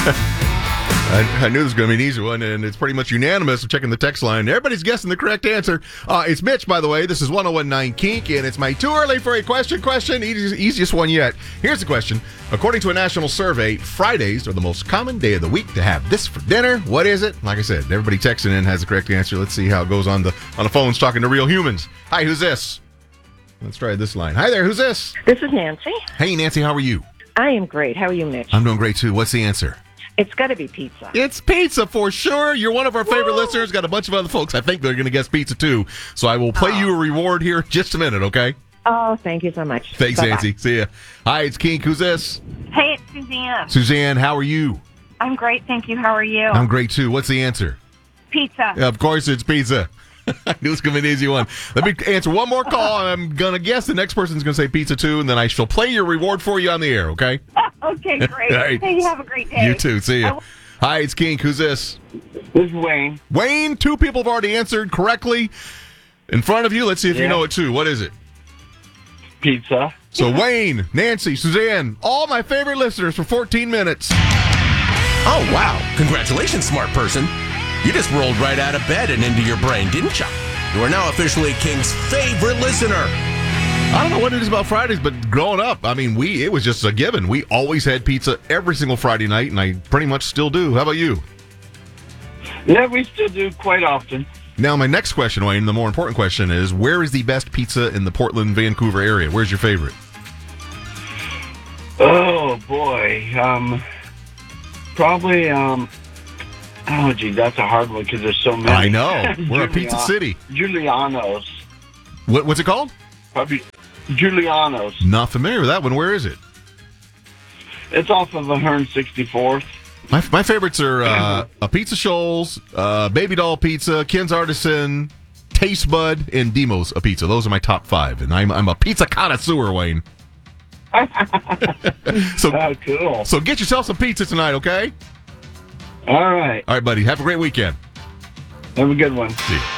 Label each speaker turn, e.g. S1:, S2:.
S1: I knew this was going to be an easy one, and it's pretty much unanimous. I'm checking the text line. Everybody's guessing the correct answer. It's Mitch, by the way. This is 1019 Kink, and it's my too early for a question. Easiest one yet. Here's the question. According to a national survey, Fridays are the most common day of the week to have this for dinner. What is it? Like I said, everybody texting in has the correct answer. Let's see how it goes on the phones talking to real humans. Hi, who's this? Let's try this line. Hi there, who's this?
S2: This is Nancy.
S1: Hey, Nancy, how are you?
S2: I am great. How are you, Mitch?
S1: I'm doing great, too. What's the answer?
S2: It's got to be pizza.
S1: It's pizza for sure. You're one of our favorite listeners. Got a bunch of other folks I think they're going to guess pizza too. So I will play you a reward here in just a minute, okay?
S2: Oh, thank you so much.
S1: Thanks,
S2: Bye-bye.
S1: Nancy. See ya. Hi, it's Kink. Who's this?
S3: Hey, it's Suzanne.
S1: Suzanne, how are you?
S3: I'm great, thank you. How are you?
S1: I'm great too. What's the answer?
S3: Pizza.
S1: Yeah, of course, it's pizza. I knew it was going to be an easy one. Let me answer one more call, and I'm going to guess the next person's going to say pizza too, and then I shall play your reward for you on the air, okay?
S3: Okay, great.
S1: All right.
S3: Hey, you have a great day.
S1: You too. See ya. Hi, it's Kink. Who's this?
S4: This is Wayne.
S1: Wayne, two people have already answered correctly. In front of you, let's see if you know it too. What is it?
S4: Pizza.
S1: So Wayne, Nancy, Suzanne, all my favorite listeners for 14 minutes.
S5: Oh, wow. Congratulations, smart person. You just rolled right out of bed and into your brain, didn't you? You are now officially King's favorite listener.
S1: I don't know what it is about Fridays, but growing up, I mean, it was just a given. We always had pizza every single Friday night, and I pretty much still do. How about you?
S4: Yeah, we still do quite often.
S1: Now, my next question, Wayne, the more important question is, where is the best pizza in the Portland, Vancouver area? Where's your favorite?
S4: Oh, boy. Probably, oh, gee, that's a hard one because there's so many.
S1: I know. We're a pizza city.
S4: Giuliano's.
S1: What's it called?
S4: Probably Giuliano's.
S1: Not familiar with that one. Where is it?
S4: It's off of 164th.
S1: My favorites are a Pizza Shoals, Baby Doll Pizza, Ken's Artisan, Taste Bud, and Demos a Pizza. Those are my top 5, and I'm a pizza connoisseur, Wayne.
S4: Oh, cool.
S1: So get yourself some pizza tonight, okay?
S4: All right.
S1: All right, buddy. Have a great weekend.
S4: Have a good one.
S1: See you.